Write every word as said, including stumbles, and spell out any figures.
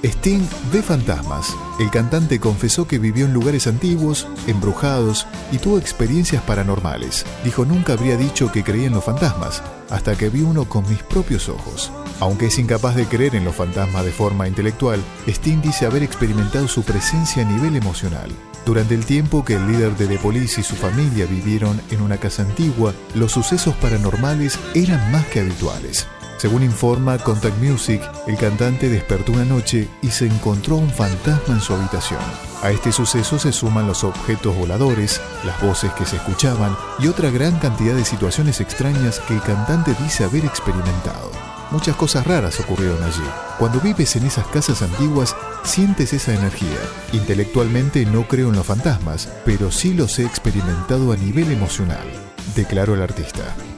Sting ve fantasmas. El cantante confesó que vivió en lugares antiguos, embrujados y tuvo experiencias paranormales. Dijo: nunca habría dicho que creía en los fantasmas, hasta que vi uno con mis propios ojos. Aunque es incapaz de creer en los fantasmas de forma intelectual, Sting dice haber experimentado su presencia a nivel emocional. Durante el tiempo que el líder de The Police y su familia vivieron en una casa antigua, los sucesos paranormales eran más que habituales. Según informa Contact Music, el cantante despertó una noche y se encontró un fantasma en su habitación. A este suceso se suman los objetos voladores, las voces que se escuchaban y otra gran cantidad de situaciones extrañas que el cantante dice haber experimentado. Muchas cosas raras ocurrieron allí. Cuando vives en esas casas antiguas, sientes esa energía. Intelectualmente no creo en los fantasmas, pero sí los he experimentado a nivel emocional, declaró el artista.